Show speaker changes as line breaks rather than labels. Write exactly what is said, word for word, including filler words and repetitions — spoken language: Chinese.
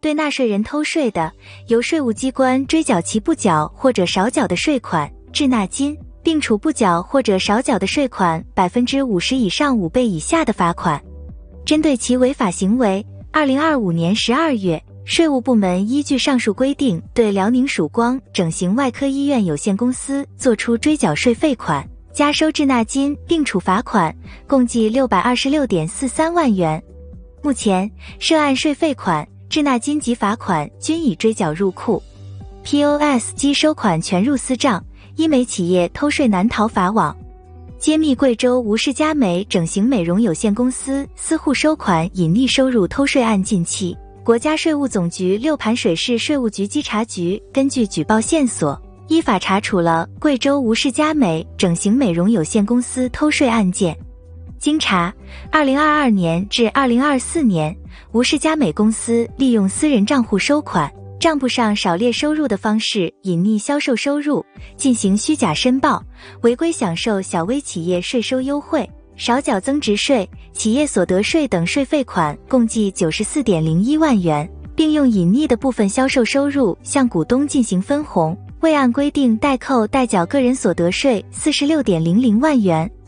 对纳税人偷税的，由税务机关追缴其不缴或者少缴的税款、滞纳金，并处不缴或者少缴的税款百分之五十以上五倍以下的罚款。针对其违法行为，二零二五年十二月，税务部门依据上述规定，对辽宁曙光整形外科医院有限公司作出追缴税费款、加收滞纳金并处罚款，共计六百二十六点四三万元。目前，涉案税费款、滞纳金及罚款均已追缴入库 ，P O S 机收款全入私账，医美企业偷税难逃法网。揭秘贵州吴氏佳美整形美容有限公司私户收款隐匿收入偷税案近期，国家税务总局六盘水市税务局稽查局根据举报线索，依法查处了贵州吴氏佳美整形美容有限公司偷税案件。经查，二零二二年至二零二四年，吴氏佳美公司利用私人账户收款、账簿上少列收入的方式隐匿销售收入，进行虚假申报，违规享受小微企业税收优惠，少缴增值税、企业所得税等税费款共计 九十四点零一万元，并用隐匿的部分销售收入向股东进行分红，未按规定代扣代缴个人所得税 四十六点零零万元。